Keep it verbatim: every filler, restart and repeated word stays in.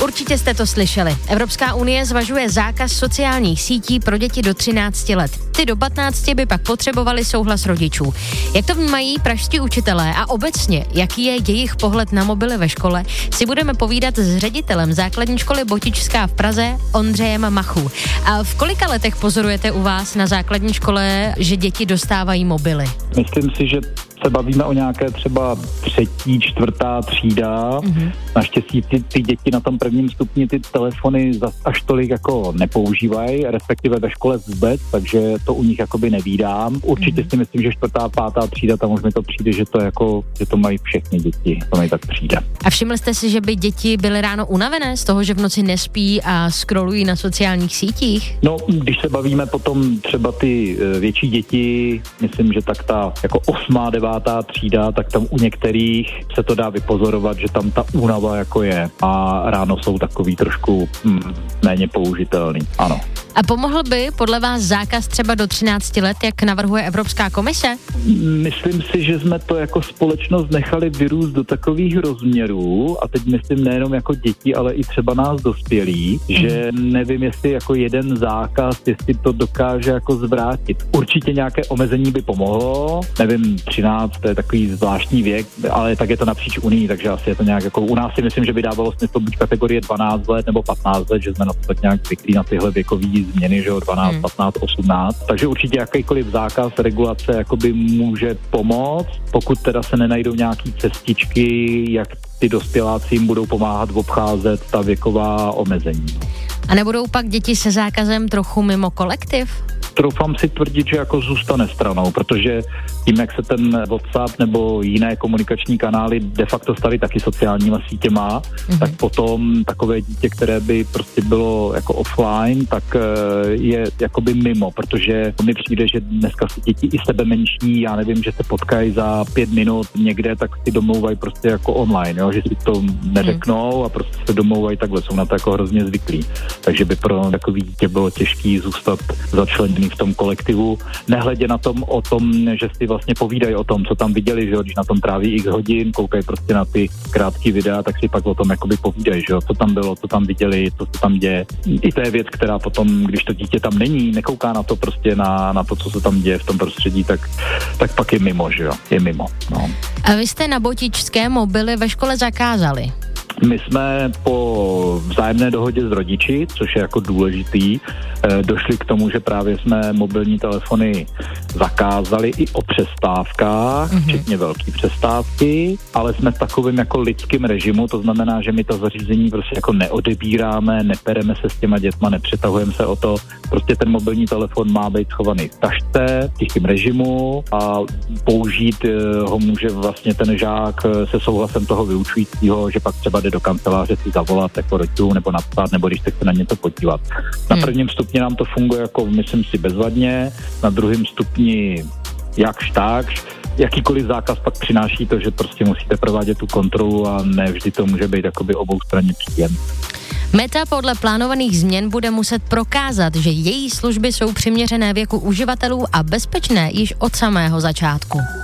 Určitě jste to slyšeli. Evropská unie zvažuje zákaz sociálních sítí pro děti do třinácti let. Ty do patnácti by pak potřebovali souhlas rodičů. Jak to vnímají pražští učitelé a obecně, jaký je jejich pohled na mobily ve škole, si budeme povídat s ředitelem základní školy Botičská v Praze Ondřejem Machů. A v kolika letech pozorujete u vás na základní škole, že děti dostávají mobily? Myslím si, že se bavíme o nějaké třeba třetí, čtvrtá třída. Mm-hmm. Naštěstí ty, ty děti na tom prvním stupni ty telefony zas až tolik jako nepoužívají, respektive ve škole vůbec, takže to u nich jakoby nevídám. Určitě mm-hmm. si myslím, že čtvrtá, pátá třída, tam už mi to přijde, že to jako, že to mají všechny děti, to mi tak přijde. A všimli jste si, že by děti byly ráno unavené z toho, že v noci nespí a scrollují na sociálních sítích? No, když se bavíme potom třeba ty větší děti, myslím, že tak ta jako osmá, devátá třída, tak tam u některých se to dá vypozorovat, že tam ta únava jako je a ráno jsou takový trošku hm, méně použitelný, ano. A pomohl by podle vás zákaz třeba do třinácti let, jak navrhuje Evropská komise? Myslím si, že jsme to jako společnost nechali vyrůst do takových rozměrů a teď myslím nejenom jako děti, ale i třeba nás dospělí, že nevím, jestli jako jeden zákaz, jestli to dokáže jako zvrátit. Určitě nějaké omezení by pomohlo, nevím, třináct, to je takový zvláštní věk, ale tak je to napříč Unii, takže asi je to nějak jako u nás si myslím, že by dávalo smysl buď kategorie dvanáct let nebo patnáct let, že jsme na to tak nějak zvyklí na tyhle věkový změny, že jo, dvanáct, hmm. patnáct, osmnáct. Takže určitě jakýkoliv zákaz, regulace jakoby může pomoct, pokud teda se nenajdou nějaký cestičky, jak ty dospěláci jim budou pomáhat obcházet ta věková omezení. A nebudou pak děti se zákazem trochu mimo kolektiv? Troufám si tvrdit, že jako zůstane stranou, protože tím, jak se ten WhatsApp nebo jiné komunikační kanály de facto staly taky sociálníma sítěma, mm-hmm. tak potom takové dítě, které by prostě bylo jako offline, tak je jakoby mimo, protože mi přijde, že dneska si děti i sebe menší, já nevím, že se potkají za pět minut někde, tak si domlouvají prostě jako online, jo? Že si to neřeknou mm. a prostě se domlouvají takhle, jsou na to jako hrozně zvyklí. Takže by pro takový dítě bylo těžké zůstat začleněný v tom kolektivu, nehledě na tom o tom, že si vlastně povídají o tom, co tam viděli, že jo, když na tom tráví x hodin, koukají prostě na ty krátké videa, tak si pak o tom jakoby povídají, že jo, co tam bylo, co tam viděli, co se tam děje. I to je věc, která potom, když to dítě tam není, nekouká na to prostě na, na to, co se tam děje v tom prostředí, tak, tak pak je mimo, že jo, je mimo. No. A vy jste na Botičské mobily ve škole zakázali? My jsme po vzájemné dohodě s rodiči, což je jako důležitý, došli k tomu, že právě jsme mobilní telefony zakázali i o přestávkách, mm-hmm. včetně velké přestávky, ale jsme v takovém jako lidském režimu, to znamená, že my to zařízení prostě jako neodebíráme, nepereme se s těma dětma, nepřetahujeme se o to, prostě ten mobilní telefon má být schovaný v tašce, v tichém režimu a použít ho může vlastně ten žák se souhlasem toho vyučujícího, že pak třeba jde do kanceláře si zavolat jako rodičů nebo napsat, nebo když se chce na něco podívat. Na prvním stupni nám to funguje jako, myslím si, bezvadně, na druhém stupni jakž takž. Jakýkoliv zákaz pak přináší to, že prostě musíte provádět tu kontrolu a ne vždy to může být jakoby oboustranně příjem. Meta podle plánovaných změn bude muset prokázat, že její služby jsou přiměřené věku uživatelů a bezpečné již od samého začátku.